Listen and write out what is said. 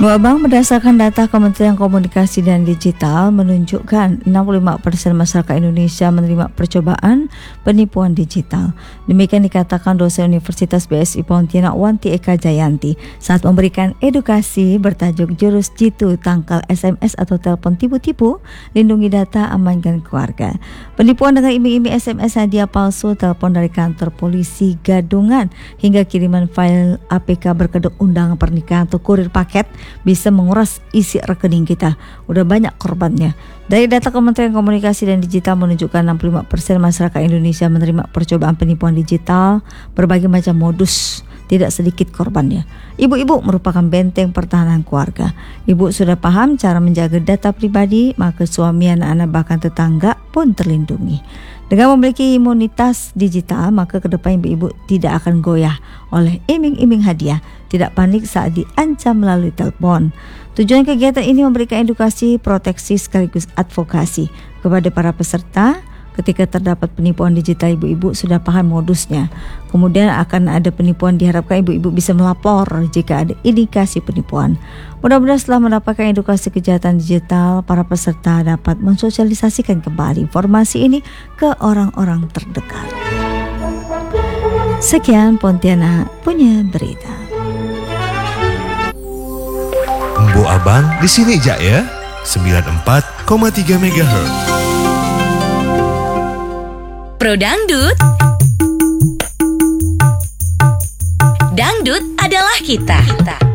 Bu Abang, berdasarkan data Kementerian Komunikasi dan Digital menunjukkan 65% masyarakat Indonesia menerima percobaan penipuan digital. Demikian dikatakan dosen Universitas BSI Pontianak Wanti Eka Jayanti saat memberikan edukasi bertajuk Jurus Jitu Tangkal SMS atau telepon tipu-tipu, lindungi data, amankan keluarga. Penipuan dengan iming-iming SMS hadiah palsu, telepon dari kantor polisi, gadungan, hingga kiriman file APK berkedok undangan pernikahan atau kurir paket bisa menguras isi rekening kita. Udah banyak korbannya. Dari data Kementerian Komunikasi dan Digital menunjukkan 65% masyarakat Indonesia menerima percobaan penipuan digital, berbagai macam modus, tidak sedikit korbannya. Ibu-ibu merupakan benteng pertahanan keluarga. Ibu sudah paham cara menjaga data pribadi, maka suami, anak-anak, bahkan tetangga pun terlindungi. Dengan memiliki imunitas digital, maka ke depan ibu-ibu tidak akan goyah oleh iming-iming hadiah, tidak panik saat diancam melalui telepon. Tujuan kegiatan ini memberikan edukasi, proteksi sekaligus advokasi kepada para peserta. Ketika terdapat penipuan digital, ibu-ibu sudah paham modusnya. Kemudian akan ada penipuan, diharapkan ibu-ibu bisa melapor jika ada indikasi penipuan. Mudah-mudahan setelah mendapatkan edukasi kejahatan digital, para peserta dapat mensosialisasikan kembali informasi ini ke orang-orang terdekat. Sekian Pontianak punya berita. Bu Abang di sini aja ya, 94,3 MHz. Pro Dangdut. Dangdut adalah kita.